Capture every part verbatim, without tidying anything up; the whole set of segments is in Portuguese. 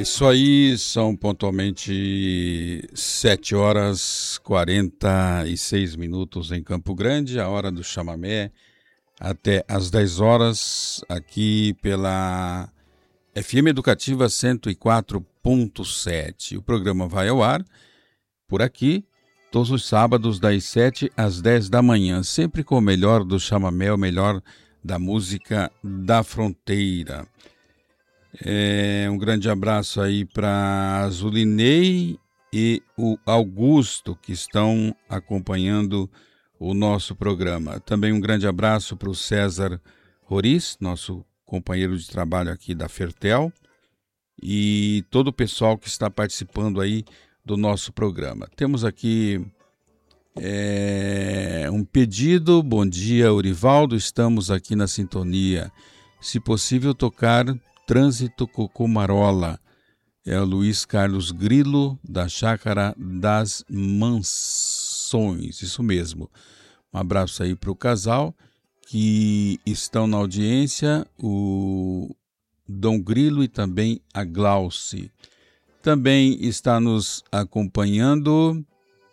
isso aí, são pontualmente sete horas e quarenta e seis minutos em Campo Grande, a hora do chamamé, até às dez horas, aqui pela F M Educativa cento e quatro ponto sete. O programa vai ao ar por aqui, todos os sábados, das sete às dez da manhã, sempre com o melhor do chamamé, o melhor da música da fronteira. É, um grande abraço aí para Zulinei e o Augusto, que estão acompanhando o nosso programa. Também um grande abraço para o César Roriz, nosso companheiro de trabalho aqui da Fertel, e todo o pessoal que está participando aí do nosso programa. Temos aqui é, um pedido. Bom dia, Urivaldo, estamos aqui na sintonia. Se possível, tocar Trânsito Cocomarola. É o Luiz Carlos Grilo, da Chácara das Mansões. Isso mesmo. Um abraço aí para o casal que estão na audiência, o Dom Grilo e também a Glauce. Também está nos acompanhando.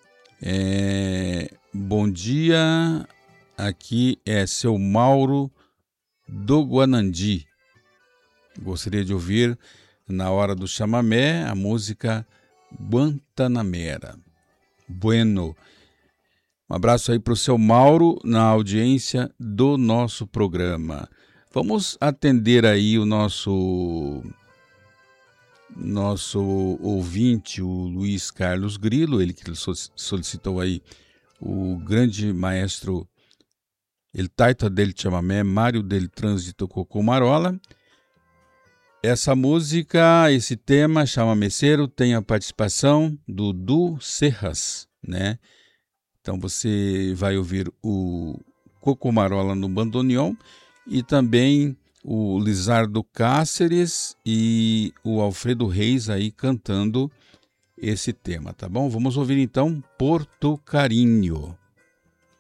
É, bom dia, aqui é seu Mauro do Guanandi. Gostaria de ouvir, na hora do chamamé, a música Guantanamera. Bueno. Um abraço aí para o seu Mauro, na audiência do nosso programa. Vamos atender aí o nosso, nosso ouvinte, o Luiz Carlos Grilo, ele que solicitou aí o grande maestro El Taita del Chamamé, Mário del Trânsito Cocomarola. Essa música, esse tema, Chamameceiro, tem a participação do Du Serras, né? Então você vai ouvir o Cocomarola no bandoneon e também o Lizardo Cáceres e o Alfredo Reis aí cantando esse tema, tá bom? Vamos ouvir então Porto Carinho.